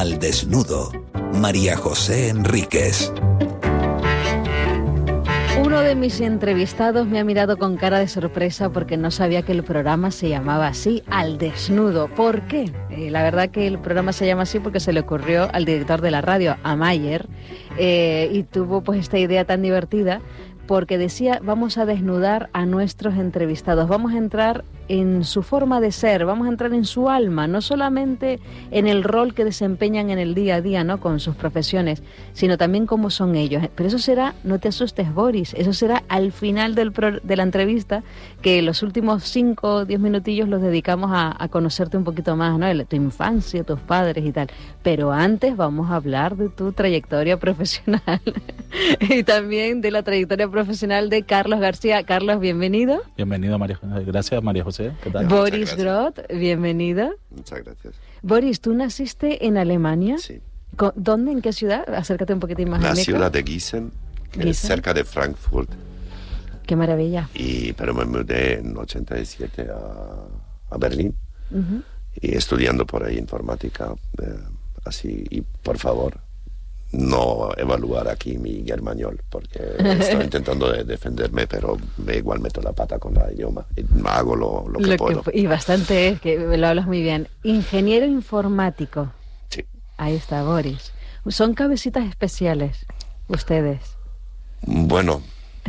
Al Desnudo, María José Enríquez. Uno de mis entrevistados me ha mirado con cara de sorpresa porque no sabía que el programa se llamaba así, Al Desnudo. ¿Por qué? La verdad que el programa se llama así porque se le ocurrió al director de la radio, a Mayer, y tuvo pues esta idea tan divertida porque decía, vamos a desnudar a nuestros entrevistados, vamos a entrar en su forma de ser, vamos a entrar en su alma, no solamente en el rol que desempeñan en el día a día, ¿no?, con sus profesiones, sino también cómo son ellos. Pero eso será, no te asustes, Boris, eso será al final de la entrevista, que los últimos 5 o 10 minutillos los dedicamos a conocerte un poquito más, ¿no?, tu infancia, tus padres y tal. Pero antes vamos a hablar de tu trayectoria profesional y también de la trayectoria profesional de Carlos García. Carlos, bienvenido. Bienvenido, María José. Gracias, María José. ¿Qué tal? Boris Groth, bienvenido. Muchas gracias. Boris, ¿tú naciste en Alemania? Sí. ¿Dónde? ¿En qué ciudad? Acércate un poquitín más. La ciudad de Gießen, que es cerca de Frankfurt. Qué maravilla. Pero me mudé en 87 a Berlín, y estudiando por ahí informática, así, y por favor, no evaluar aquí mi germañol, porque estoy intentando defenderme, pero igual meto la pata con el idioma y hago lo que puedo. Y bastante es, que lo hablas muy bien. Ingeniero informático. Sí. Ahí está, Boris. Son cabecitas especiales, ustedes. Bueno,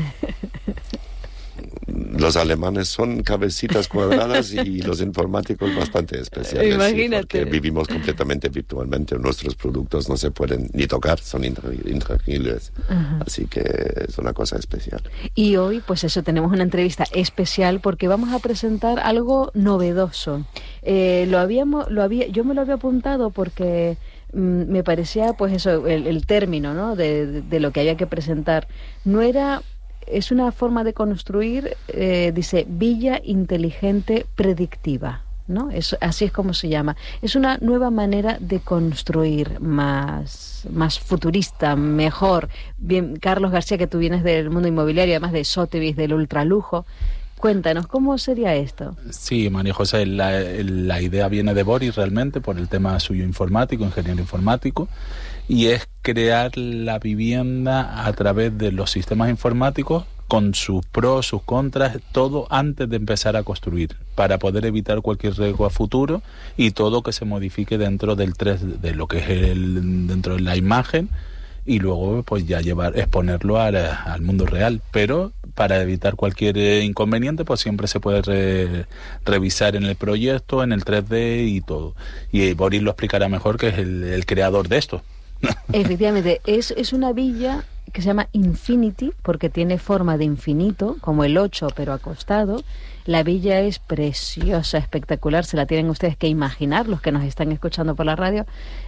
los alemanes son cabecitas cuadradas y los informáticos bastante especiales. Imagínate. Porque vivimos completamente virtualmente. Nuestros productos no se pueden ni tocar, son intangibles. Así que es una cosa especial. Y hoy, pues eso, tenemos una entrevista especial porque vamos a presentar algo novedoso. Yo me lo había apuntado porque me parecía, pues eso, el término, ¿no?, de lo que había que presentar. No era... Es una forma de construir, dice, villa inteligente predictiva, ¿no? Así es como se llama. Es una nueva manera de construir, más futurista, mejor. Bien, Carlos García, que tú vienes del mundo inmobiliario, además de Sotheby's, del ultralujo. Cuéntanos, ¿cómo sería esto? Sí, María José, la idea viene de Boris realmente, por el tema suyo informático, ingeniero informático, y es crear la vivienda a través de los sistemas informáticos con sus pros, sus contras, todo antes de empezar a construir, para poder evitar cualquier riesgo a futuro y todo que se modifique dentro del 3D, de lo que es dentro de la imagen, y luego pues ya exponerlo al mundo real. Pero para evitar cualquier inconveniente, pues siempre se puede revisar en el proyecto, en el 3D y todo. Y Boris lo explicará mejor, que es el creador de esto. Efectivamente, es una villa que se llama Infinity porque tiene forma de infinito, como el 8 pero acostado. La villa es preciosa, espectacular, se la tienen ustedes que imaginar, los que nos están escuchando por la radio.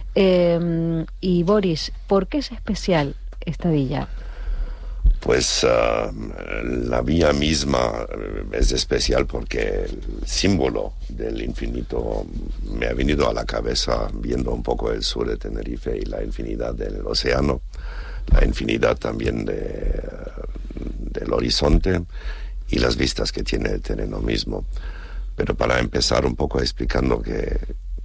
Y Boris, ¿por qué es especial esta villa? Pues la villa misma es especial porque el símbolo del infinito me ha venido a la cabeza viendo un poco el sur de Tenerife y la infinidad del océano, la infinidad también del horizonte y las vistas que tiene el terreno mismo. Pero para empezar un poco explicando que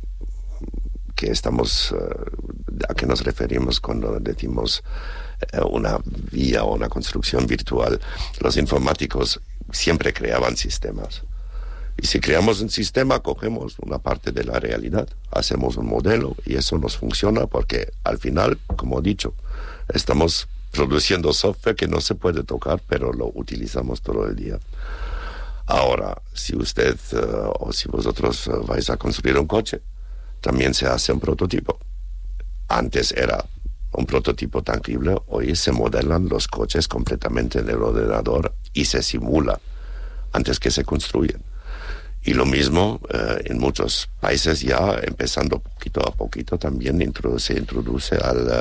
estamos, a qué nos referimos cuando decimos una vía o una construcción virtual. Los informáticos siempre creaban sistemas. Y si creamos un sistema, cogemos una parte de la realidad, hacemos un modelo y eso nos funciona porque al final, como he dicho, estamos produciendo software que no se puede tocar, pero lo utilizamos todo el día. Ahora, si usted o si vosotros vais a construir un coche, también se hace un prototipo. Antes era un prototipo tangible, hoy se modelan los coches completamente en el ordenador y se simula antes que se construyen. Y lo mismo en muchos países ya, empezando poquito a poquito, también se introduce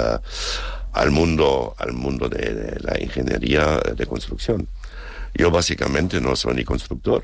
al mundo de la ingeniería de construcción. Yo básicamente no soy ni constructor,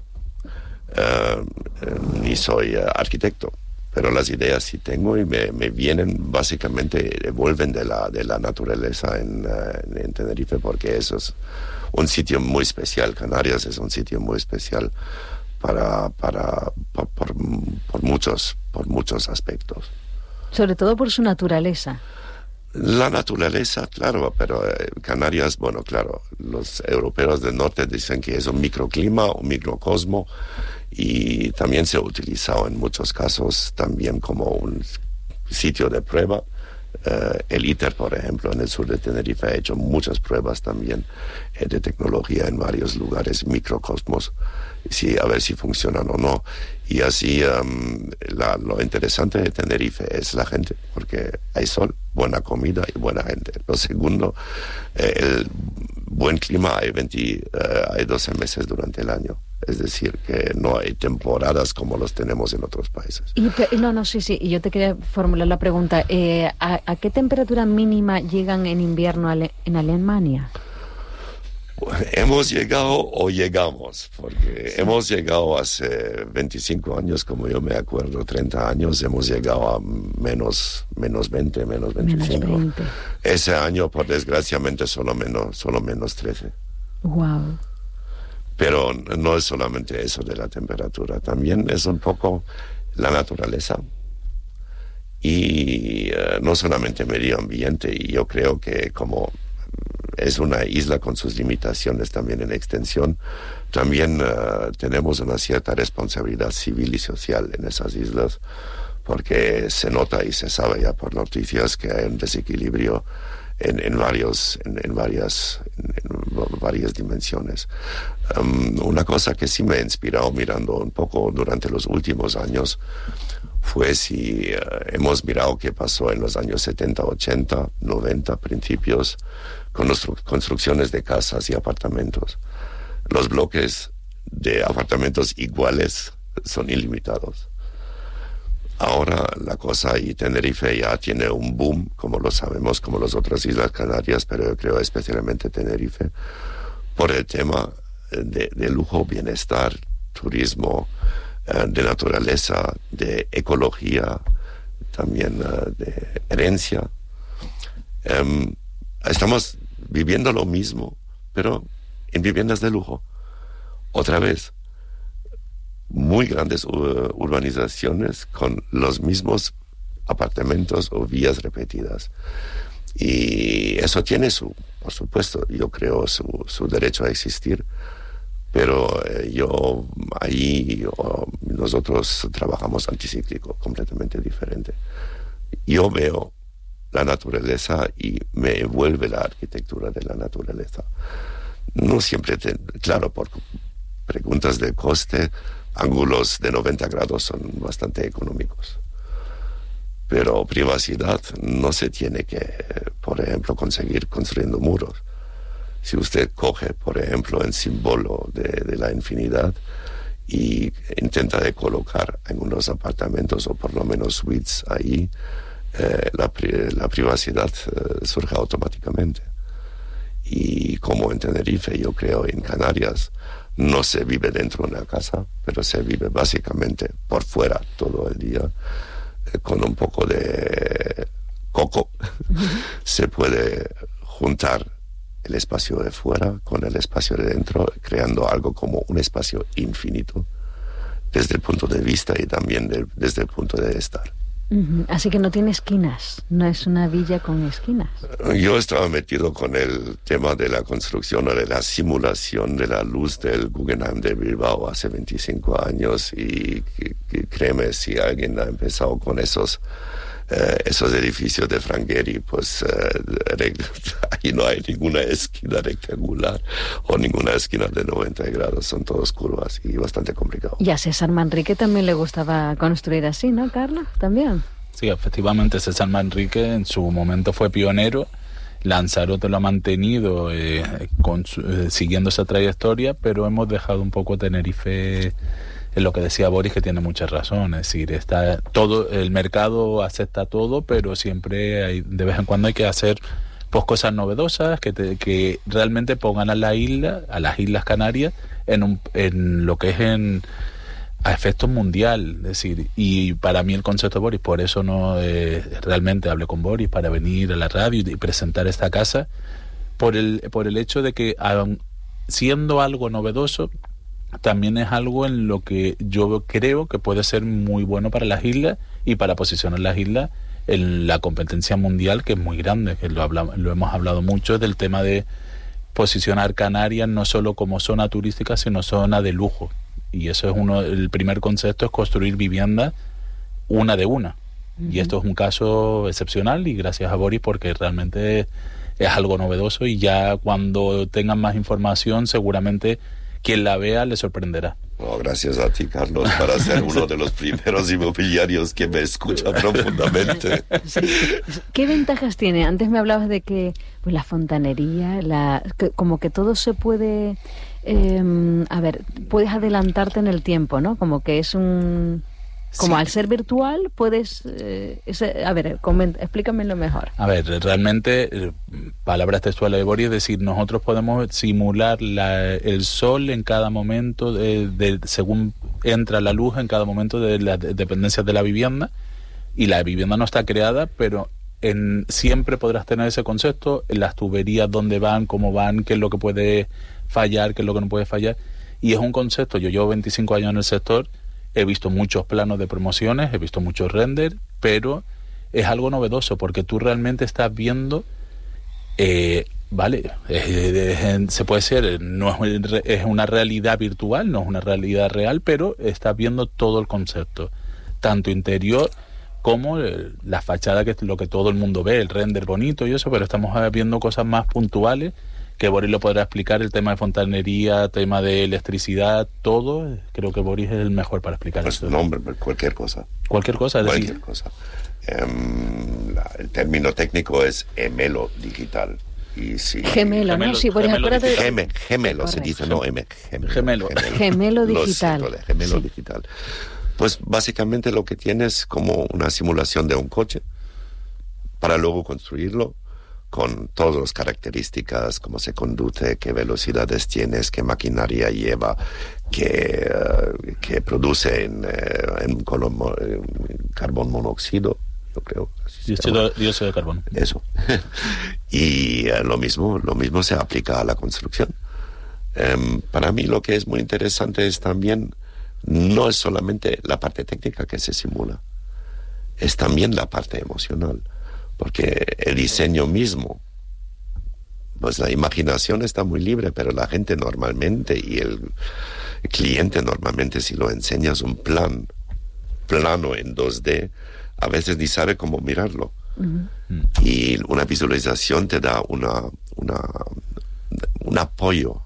ni soy arquitecto, pero las ideas sí tengo y me vienen, básicamente, vuelven de la naturaleza en Tenerife, porque eso es un sitio muy especial. Canarias es un sitio muy especial por muchos aspectos. Sobre todo por su naturaleza. La naturaleza, claro, pero Canarias, bueno, claro, los europeos del norte dicen que es un microclima, un microcosmo, y también se ha utilizado en muchos casos también como un sitio de prueba. El ITER, por ejemplo, en el sur de Tenerife ha hecho muchas pruebas también de tecnología en varios lugares, microcosmos, sí, a ver si funcionan o no. Y así lo interesante de Tenerife es la gente, porque hay sol, buena comida y buena gente. Lo segundo, el buen clima, hay 12 meses durante el año. Es decir, que no hay temporadas como los tenemos en otros países. Sí. Y yo te quería formular la pregunta. ¿A qué temperatura mínima llegan en invierno en Alemania? Hemos llegado o llegamos, porque hemos llegado hace 25 años, como yo me acuerdo, 30 años, hemos llegado a menos 20, menos 25. Menos 20. Ese año, por desgraciadamente, solo menos 13. Wow. Pero no es solamente eso de la temperatura, también es un poco la naturaleza y no solamente medio ambiente, y yo creo que como es una isla con sus limitaciones también en extensión, también tenemos una cierta responsabilidad civil y social en esas islas, porque se nota y se sabe ya por noticias que hay un desequilibrio en varias dimensiones. Una cosa que sí me ha inspirado mirando un poco durante los últimos años fue si hemos mirado qué pasó en los años 70, 80, 90, principios, con las construcciones de casas y apartamentos. Los bloques de apartamentos iguales son ilimitados. Ahora la cosa, y Tenerife ya tiene un boom, como lo sabemos, como las otras Islas Canarias, pero yo creo especialmente Tenerife, por el tema de lujo, bienestar, turismo, de naturaleza, de ecología, también de herencia. Estamos viviendo lo mismo, pero en viviendas de lujo. Otra vez, muy grandes urbanizaciones con los mismos apartamentos o vías repetidas. Y eso tiene por supuesto, yo creo, su derecho a existir, pero nosotros trabajamos anticíclico, completamente diferente. Yo veo la naturaleza y me envuelve la arquitectura de la naturaleza. No siempre, claro, por preguntas de coste, ángulos de 90 grados son bastante económicos. Pero privacidad no se tiene que, por ejemplo, conseguir construyendo muros. Si usted coge, por ejemplo, el símbolo de la infinidad y intenta de colocar en unos apartamentos o por lo menos suites ahí, la privacidad surge automáticamente. Y como en Tenerife, yo creo, en Canarias, no se vive dentro de una casa, pero se vive básicamente por fuera todo el día, con un poco de coco. Se puede juntar el espacio de fuera con el espacio de dentro, creando algo como un espacio infinito, desde el punto de vista y también desde el punto de estar. Así que no tiene esquinas, no es una villa con esquinas. Yo estaba metido con el tema de la construcción o de la simulación de la luz del Guggenheim de Bilbao hace 25 años y créeme, si alguien ha empezado con esos edificios de Frank Gehry, pues ahí no hay ninguna esquina rectangular o ninguna esquina de 90 grados, son todas curvas y bastante complicado. Y a César Manrique también le gustaba construir así, ¿no, Carlos? También. Sí, efectivamente, César Manrique en su momento fue pionero. Lanzarote lo ha mantenido siguiendo esa trayectoria, pero hemos dejado un poco Tenerife. Es lo que decía Boris, que tiene mucha razón, es decir, está todo, el mercado acepta todo, pero siempre de vez en cuando hay que hacer pues cosas novedosas que realmente pongan a las Islas Canarias en lo que es a efecto mundial, es decir, y para mí el concepto de Boris, por eso no realmente hablé con Boris para venir a la radio y presentar esta casa, por el hecho de que siendo algo novedoso, también es algo en lo que yo creo que puede ser muy bueno para las islas y para posicionar las islas en la competencia mundial, que es muy grande, que lo hemos hablado mucho, del tema de posicionar Canarias no solo como zona turística, sino zona de lujo. Y eso es el primer concepto, es construir viviendas una de una. Uh-huh. Y esto es un caso excepcional, y gracias a Boris, porque realmente es algo novedoso, y ya cuando tengan más información seguramente quien la vea le sorprenderá. Oh, gracias a ti, Carlos, para ser uno de los primeros inmobiliarios que me escucha profundamente. Sí. ¿Qué ventajas tiene? Antes me hablabas de que pues, la fontanería, como que todo se puede... puedes adelantarte en el tiempo, ¿no? Como que es un... Como sí. Al ser virtual puedes... explícamelo mejor. A ver, realmente, palabras textuales de Boris, es decir, nosotros podemos simular el sol en cada momento, según entra la luz en cada momento de las dependencias de la vivienda, y la vivienda no está creada, pero siempre podrás tener ese concepto, en las tuberías, dónde van, cómo van, qué es lo que puede fallar, qué es lo que no puede fallar, y es un concepto. Yo llevo 25 años en el sector. He visto muchos planos de promociones, he visto muchos renders, pero es algo novedoso porque tú realmente estás viendo, se puede ser, no es una realidad virtual, no es una realidad real, pero estás viendo todo el concepto, tanto interior como la fachada, que es lo que todo el mundo ve, el render bonito y eso, pero estamos viendo cosas más puntuales, que Boris lo podrá explicar, el tema de fontanería, tema de electricidad, todo. Creo que Boris es el mejor para explicar pues eso. No, hombre, cualquier cosa. Cualquier cosa, es cualquier cosa. El término técnico es gemelo digital. Y si gemelo, ¿no? Sí, Boris, acuérdate. Gemelo se dice, no gemelo digital. Gemelo digital. Pues básicamente lo que tienes es como una simulación de un coche para luego construirlo, con todas las características, cómo se conduce, qué velocidades tienes, qué maquinaria lleva, qué produce en carbón monóxido, yo creo. Dióxido de carbono. Eso. Y lo mismo se aplica a la construcción. Para mí lo que es muy interesante es también, no es solamente la parte técnica que se simula, es también la parte emocional. Porque el diseño mismo, pues la imaginación está muy libre, pero la gente normalmente y el cliente normalmente, si lo enseñas un plano en 2D, a veces ni sabe cómo mirarlo. Uh-huh. Y una visualización te da un apoyo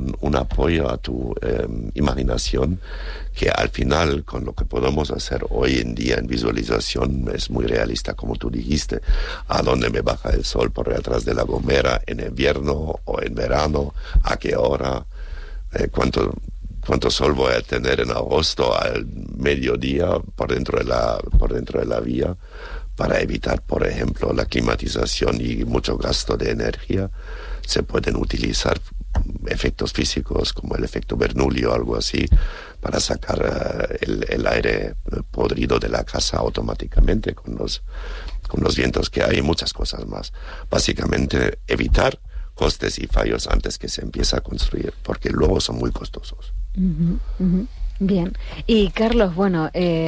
a tu imaginación, que al final, con lo que podemos hacer hoy en día en visualización, es muy realista, como tú dijiste. ¿A dónde me baja el sol? Por detrás de la gomera, en invierno o en verano, ¿a qué hora? ¿Cuánto sol voy a tener en agosto al mediodía por dentro de la vía? Para evitar, por ejemplo, la climatización y mucho gasto de energía, se pueden utilizar efectos físicos como el efecto Bernoulli o algo así, para sacar el aire podrido de la casa automáticamente con los vientos que hay y muchas cosas más. Básicamente evitar costes y fallos antes que se empiece a construir, porque luego son muy costosos. Uh-huh, uh-huh. Bien. Y Carlos, bueno,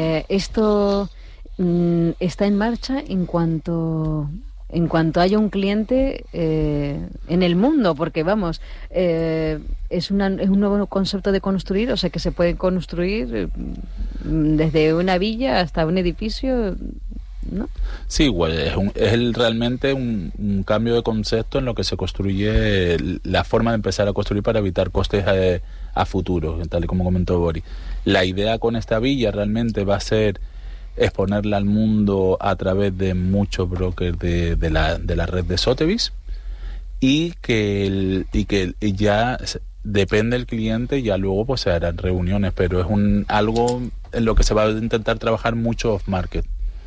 esto está en marcha en cuanto haya un cliente en el mundo, porque vamos, es un nuevo concepto de construir, o sea que se puede construir desde una villa hasta un edificio, ¿no? Sí, igual es realmente un cambio de concepto en lo que se construye, la forma de empezar a construir para evitar costes a futuro, tal y como comentó Boris. La idea con esta villa realmente va a ser exponerla al mundo a través de muchos brokers de la red de Sotheby's, y que ya depende del cliente, ya luego pues se harán reuniones, pero es algo en lo que se va a intentar trabajar mucho off-market,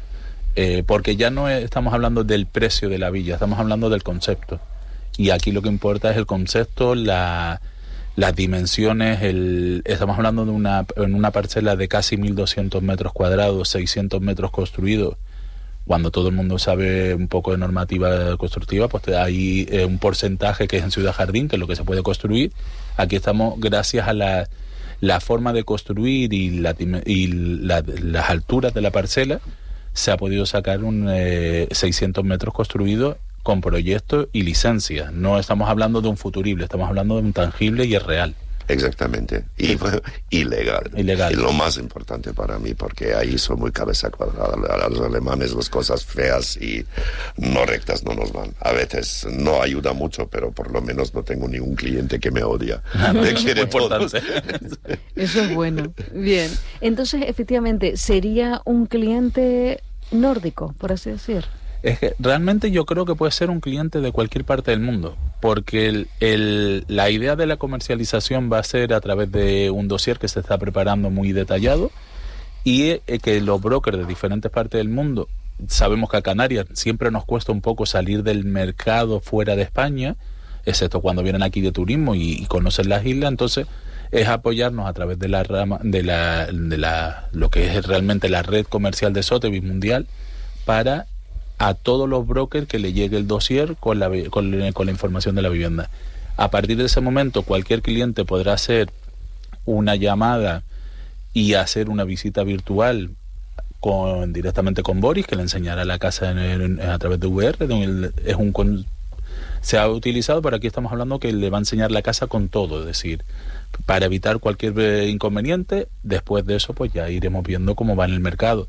porque ya no estamos hablando del precio de la villa, estamos hablando del concepto, y aquí lo que importa es el concepto, las dimensiones, estamos hablando de una parcela de casi 1.200 metros cuadrados, 600 metros construidos. Cuando todo el mundo sabe un poco de normativa constructiva, pues hay un porcentaje que es en Ciudad Jardín, que es lo que se puede construir. Aquí estamos, gracias a la forma de construir y las alturas de la parcela, se ha podido sacar 600 metros construidos con proyecto y licencia. No estamos hablando de un futurible, estamos hablando de un tangible y es real. Exactamente. Y ilegal. Y lo más importante para mí, porque ahí son muy cabeza cuadrada. A los alemanes las cosas feas y no rectas no nos van. A veces no ayuda mucho, pero por lo menos no tengo ningún cliente que me odia. Me quiere importante. Eso es bueno. Bien. Entonces, efectivamente, ¿sería un cliente nórdico, por así decir? Es que realmente yo creo que puede ser un cliente de cualquier parte del mundo, porque la idea de la comercialización va a ser a través de un dossier que se está preparando muy detallado y que los brokers de diferentes partes del mundo, sabemos que a Canarias siempre nos cuesta un poco salir del mercado fuera de España, excepto cuando vienen aquí de turismo y conocen las islas, entonces es apoyarnos a través de la rama lo que es realmente la red comercial de Sotheby's mundial para a todos los brokers que le llegue el dossier con la información de la vivienda. A partir de ese momento, cualquier cliente podrá hacer una llamada y hacer una visita virtual directamente con Boris, que le enseñará la casa a través de VR. Se ha utilizado, pero aquí estamos hablando que le va a enseñar la casa con todo, es decir, para evitar cualquier inconveniente. Después de eso, pues ya iremos viendo cómo va en el mercado.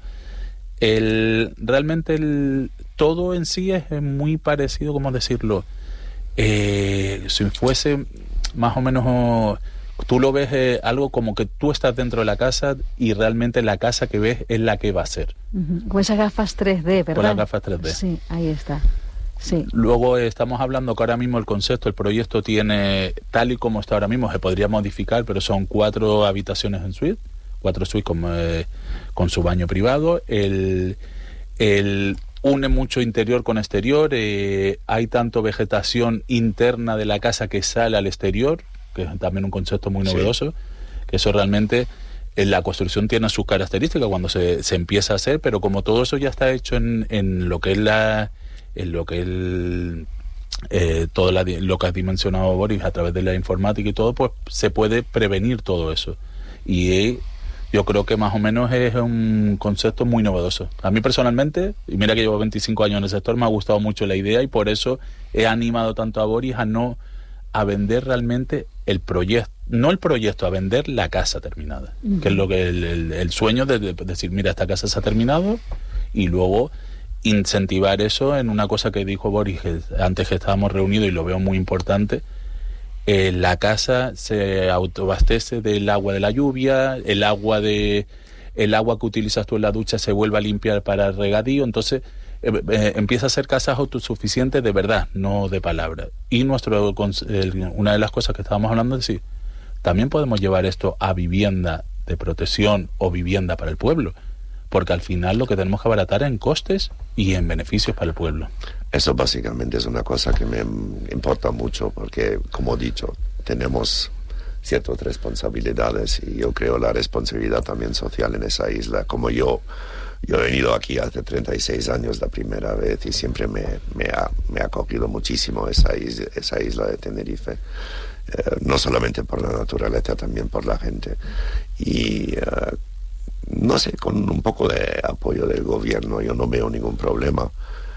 Realmente todo en sí es muy parecido, ¿cómo decirlo? Si fuese más o menos, tú lo ves algo como que tú estás dentro de la casa y realmente la casa que ves es la que va a ser. Con esas gafas 3D, ¿verdad? Con las gafas 3D. Sí, ahí está. Sí. Luego estamos hablando que ahora mismo el proyecto tiene, tal y como está ahora mismo, se podría modificar, pero son 4 habitaciones en suite. 4 suites con su baño privado. Une mucho interior con exterior. Hay tanto vegetación interna de la casa que sale al exterior, que es también un concepto muy novedoso, que eso realmente la construcción tiene sus características cuando se empieza a hacer, pero como todo eso ya está hecho en lo que es lo que has dimensionado, Boris, a través de la informática y todo, pues se puede prevenir todo eso. Y yo creo que más o menos es un concepto muy novedoso. A mí personalmente, y mira que llevo 25 años en el sector, me ha gustado mucho la idea y por eso he animado tanto a Boris a vender realmente el proyecto, no el proyecto, a vender la casa terminada, que es lo que el sueño de decir, mira, esta casa se ha terminado, y luego incentivar eso en una cosa que dijo Boris antes que estábamos reunidos y lo veo muy importante. La casa se autoabastece del agua de la lluvia, el agua que utilizas tú en la ducha se vuelve a limpiar para el regadío, entonces empieza a ser casas autosuficientes de verdad, no de palabra. Y una de las cosas que estábamos hablando es decir, también podemos llevar esto a vivienda de protección o vivienda para el pueblo, porque al final lo que tenemos que abaratar en costes y en beneficios para el pueblo. Eso básicamente es una cosa que me importa mucho, porque, como he dicho, tenemos ciertas responsabilidades y yo creo la responsabilidad también social en esa isla. Como yo he venido aquí hace 36 años la primera vez y siempre me ha acogido muchísimo esa isla de Tenerife. No solamente por la naturaleza, también por la gente. Y no sé, con un poco de apoyo del gobierno yo no veo ningún problema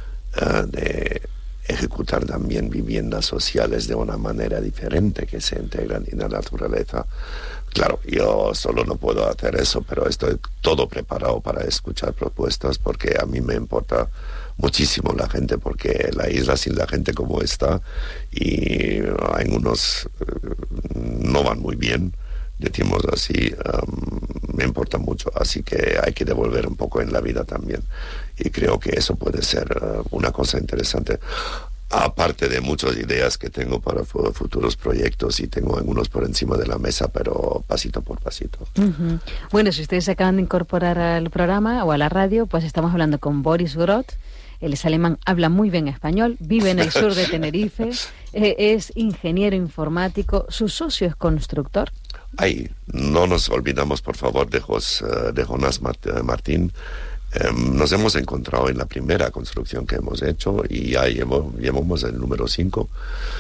de ejecutar también viviendas sociales de una manera diferente que se integran en la naturaleza. Claro, yo solo no puedo hacer eso, pero estoy todo preparado para escuchar propuestas, porque a mí me importa muchísimo la gente, porque la isla sin la gente como está, y en unos no van muy bien, decimos así, me importa mucho, así que hay que devolver un poco en la vida también, y creo que eso puede ser una cosa interesante, aparte de muchas ideas que tengo para futuros proyectos, y tengo algunos por encima de la mesa, pero pasito por pasito. Uh-huh. Bueno, si ustedes se acaban de incorporar al programa o a la radio, pues estamos hablando con Boris Groth. Él es alemán, habla muy bien español, vive en el sur de Tenerife, es ingeniero informático, su socio es constructor. Ay, no nos olvidamos, por favor, de Jonas Martín. Nos hemos encontrado en la primera construcción que hemos hecho y ya llevamos el número 5.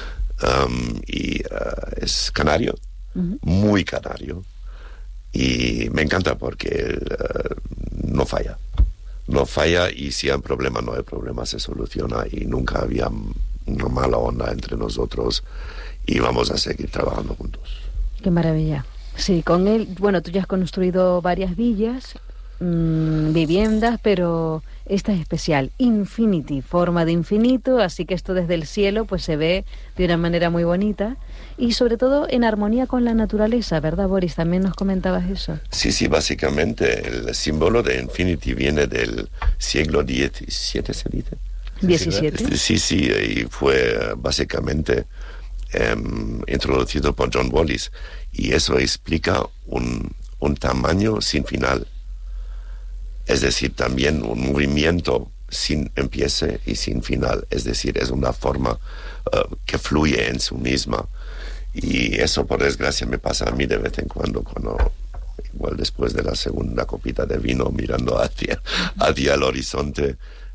Es canario, muy canario. Y me encanta porque no falla. no falla, y si hay un problema, no hay problema, se soluciona, y nunca había una mala onda entre nosotros, y vamos a seguir trabajando juntos. Qué maravilla. Sí, con él, bueno, tú ya has construido varias villas, viviendas, pero esta es especial, Infinity, forma de infinito, así que esto desde el cielo pues se ve de una manera muy bonita y sobre todo en armonía con la naturaleza, ¿verdad, Boris? También nos comentabas eso. Sí, básicamente el símbolo de Infinity viene del siglo XVII, ¿se dice? 17. Sí, y fue básicamente introducido por John Wallis, y eso explica un tamaño sin final. Es decir, también un movimiento sin empiece y sin final. Es decir, es una forma que fluye en sí misma. Y eso, por desgracia, me pasa a mí de vez en cuando igual después de la segunda copita de vino, mirando hacia el horizonte,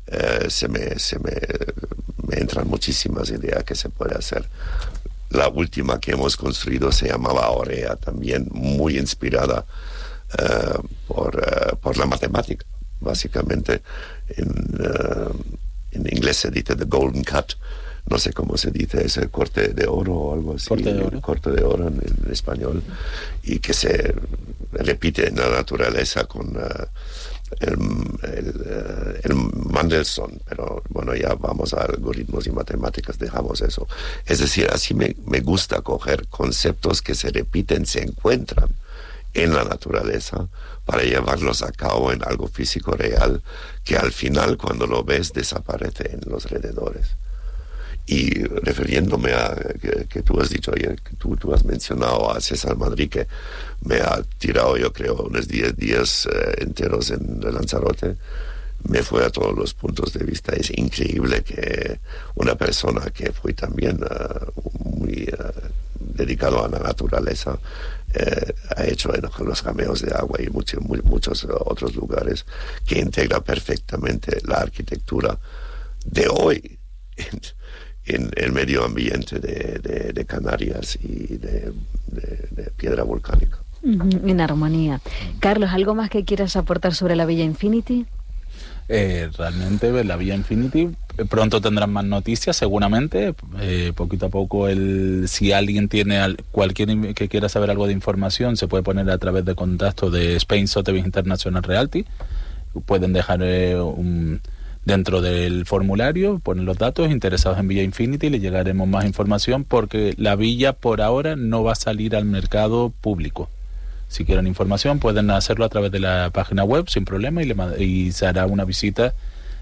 me entran muchísimas ideas que se puede hacer. La última que hemos construido se llamaba Aurea, también muy inspirada por la matemática. Básicamente en inglés se dice the golden cut, no sé cómo se dice, es el corte de oro o algo así, corte de oro en español, y que se repite en la naturaleza con el Mendelssohn, pero bueno, ya vamos a algoritmos y matemáticas, dejamos eso. Es decir, así me gusta coger conceptos que se repiten, se encuentran en la naturaleza, para llevarlos a cabo en algo físico real, que al final, cuando lo ves, desaparece en los alrededores. Y refiriéndome a que tú has dicho ayer, que tú has mencionado a César Madrid, que me ha tirado, yo creo, unos 10 días enteros en Lanzarote, me fue a todos los puntos de vista. Es increíble que una persona que fue también muy dedicado a la naturaleza, ha hecho con los cameos de agua y muchos otros lugares, que integra perfectamente la arquitectura de hoy en el medio ambiente de Canarias y de piedra volcánica. En armonía. Carlos, ¿algo más que quieras aportar sobre la Villa Infinity? Realmente la Villa Infinity pronto tendrán más noticias, seguramente. Poquito a poco, si alguien tiene cualquier que quiera saber algo de información, se puede poner a través de contacto de Spain Sotheby's International Realty. Pueden dejar dentro del formulario, ponen los datos, interesados en Villa Infinity, le llegaremos más información, porque la villa por ahora no va a salir al mercado público. Si quieren información pueden hacerlo a través de la página web sin problema, y se hará una visita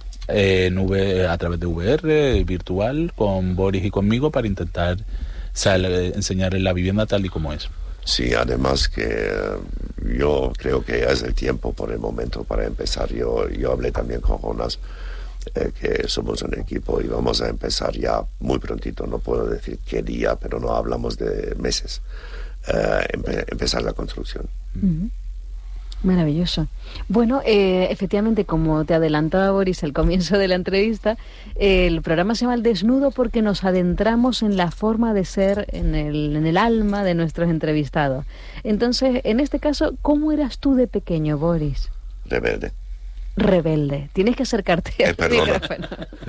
a través de VR virtual con Boris y conmigo para intentar enseñarles la vivienda tal y como es. Sí, además que yo creo que ya es el tiempo por el momento para empezar. Yo hablé también con Jonas, que somos un equipo y vamos a empezar ya muy prontito. No puedo decir qué día, pero no hablamos de meses. Empezar la construcción. Maravilloso. Bueno, efectivamente, como te adelantaba Boris al comienzo de la entrevista, el programa se llama El Desnudo porque nos adentramos en la forma de ser, en el alma de nuestros entrevistados. Entonces, en este caso, ¿cómo eras tú de pequeño, Boris? Rebelde. Tienes que acercarte al micrófono.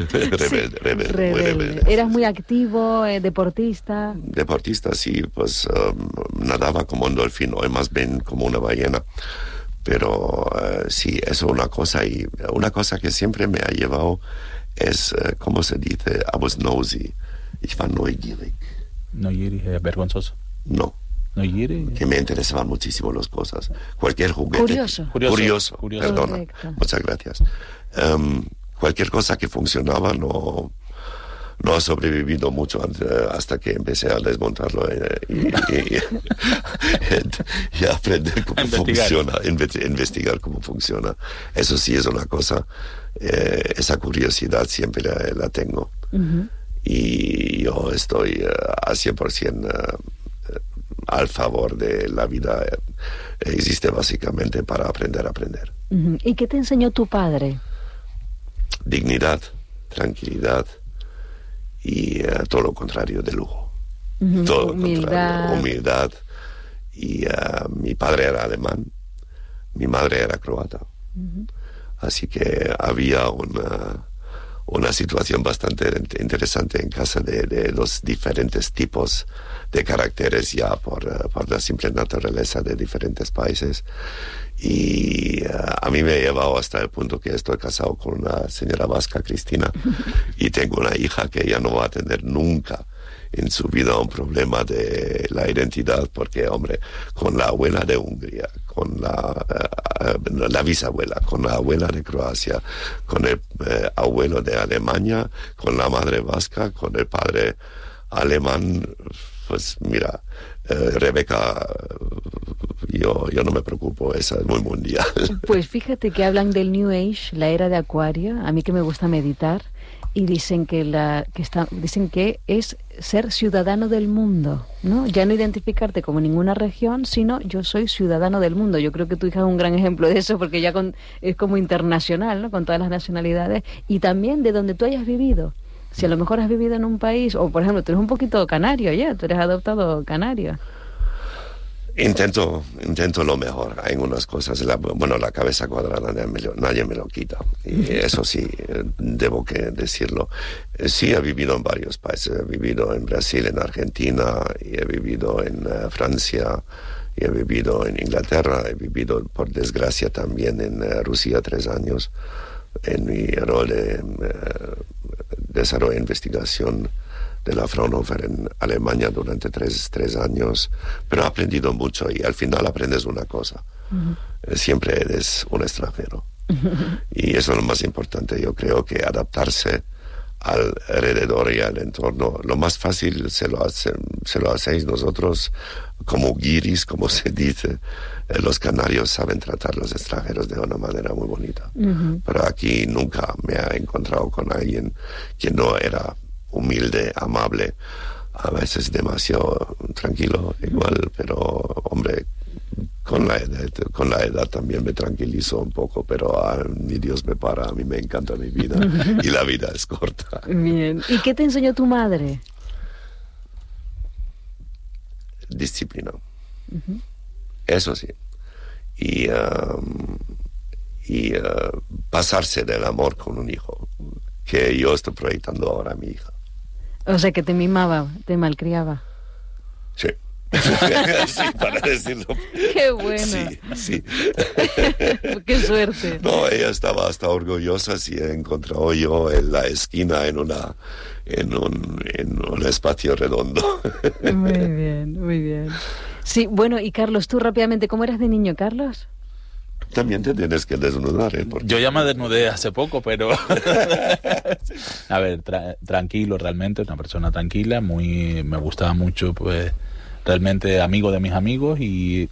Rebelde. ¿Eras muy activo, deportista? Deportista, sí, pues nadaba como un delfín, o más bien como una ballena. Pero sí, eso es una cosa, y una cosa que siempre me ha llevado es, ¿cómo se dice? I was nosy. Ich war neugierig. Neugierig, vergonzoso. No. Que me interesaban muchísimo las cosas. Cualquier juguete. Curioso. Perdona. Correcto. Muchas gracias. Cualquier cosa que funcionaba no ha sobrevivido mucho hasta que empecé a desmontarlo y a aprender cómo funciona, investigar cómo funciona. Eso sí es una cosa, esa curiosidad siempre la tengo. Y yo estoy al 100% al favor de la vida. Existe básicamente para aprender a aprender. ¿Y qué te enseñó tu padre? Dignidad, tranquilidad y todo lo contrario de lujo. Todo lo contrario, humildad. Y mi padre era alemán, mi madre era croata. Así que había una situación bastante interesante en casa de los diferentes tipos de caracteres ya por la simple naturaleza de diferentes países. Y a mí me ha llevado hasta el punto que estoy casado con una señora vasca, Cristina, y tengo una hija que ya no va a tener nunca en su vida un problema de la identidad, porque, hombre, con la abuela de Hungría, con la bisabuela, con la abuela de Croacia, con el abuelo de Alemania, con la madre vasca, con el padre alemán, pues mira, Rebeca, yo no me preocupo, esa es muy mundial. Pues fíjate que hablan del New Age, la era de Acuario, a mí que me gusta meditar, y dicen dicen que es ser ciudadano del mundo, ¿no? Ya no identificarte como ninguna región, sino yo soy ciudadano del mundo. Yo creo que tu hija es un gran ejemplo de eso, porque ya es como internacional, ¿no? Con todas las nacionalidades, y también de donde tú hayas vivido. Si a lo mejor has vivido en un país, o por ejemplo, tú eres un poquito canario ya, tú eres adoptado canario. Intento lo mejor. Hay unas cosas, la cabeza cuadrada nadie me lo quita. Y eso sí, debo que decirlo. Sí, he vivido en varios países. He vivido en Brasil, en Argentina, y he vivido en Francia, y he vivido en Inglaterra. He vivido, por desgracia, también en Rusia 3 años, en mi rol de desarrollo e investigación de la Fraunhofer en Alemania durante tres años, pero he aprendido mucho y al final aprendes una cosa. Siempre eres un extranjero. Y eso es lo más importante. Yo creo que adaptarse alrededor y al entorno, lo más fácil se lo hacéis nosotros como guiris, como se dice. Los canarios saben tratar a los extranjeros de una manera muy bonita. Pero aquí nunca me he encontrado con alguien que no era humilde, amable, a veces demasiado tranquilo, igual, pero hombre, con la edad también me tranquilizo un poco, pero ni Dios me para, a mí me encanta mi vida y la vida es corta. Bien, ¿y qué te enseñó tu madre? Disciplina, eso sí, y pasarse del amor con un hijo, que yo estoy proyectando ahora a mi hija. O sea, que te mimaba, te malcriaba. Sí. Sí, para decirlo. ¡Qué bueno! Sí. ¡Qué suerte! No, ella estaba hasta orgullosa si he encontrado yo en la esquina en un espacio redondo. Muy bien, muy bien. Sí, bueno, y Carlos, tú rápidamente, ¿cómo eras de niño, Carlos? También te tienes que desnudar, ¿eh? Yo ya me desnudé hace poco, pero... A ver, tranquilo realmente, una persona tranquila, me gustaba mucho, pues, realmente amigo de mis amigos y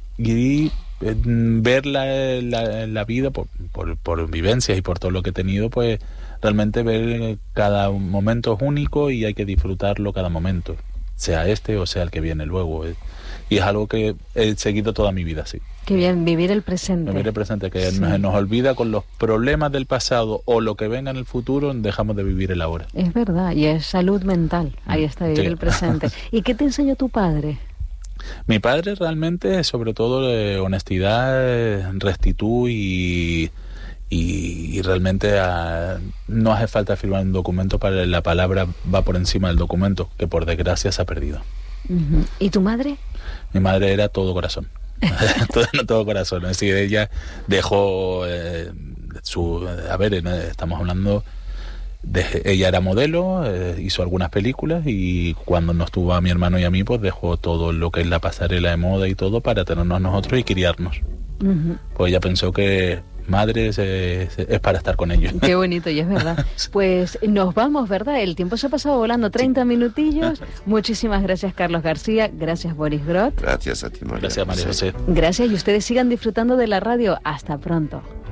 ver la vida por vivencias y por todo lo que he tenido, pues, realmente ver cada momento es único y hay que disfrutarlo cada momento, sea este o sea el que viene luego. Y es algo que he seguido toda mi vida, sí. Qué bien, vivir el presente. Vivir el presente, que sí. nos olvida con los problemas del pasado o lo que venga en el futuro, dejamos de vivir el ahora. Es verdad, y es salud mental, ahí está, vivir el presente. ¿Y qué te enseñó tu padre? Mi padre realmente, sobre todo, honestidad, rectitud y realmente no hace falta firmar un documento para la palabra va por encima del documento, que por desgracia se ha perdido. ¿Y tu madre? Mi madre era todo corazón. todo corazón. Es decir, ella dejó estamos hablando ella era modelo, hizo algunas películas y cuando nos tuvo a mi hermano y a mí, pues dejó todo lo que es la pasarela de moda y todo para tenernos nosotros y criarnos. Pues ella pensó que madre es para estar con ellos. Qué bonito, y es verdad. Pues nos vamos, ¿verdad? El tiempo se ha pasado volando, 30 minutillos. Muchísimas gracias, Carlos García. Gracias, Boris Groth. Gracias a ti, María. Gracias, María José. Gracias, y ustedes sigan disfrutando de la radio. Hasta pronto.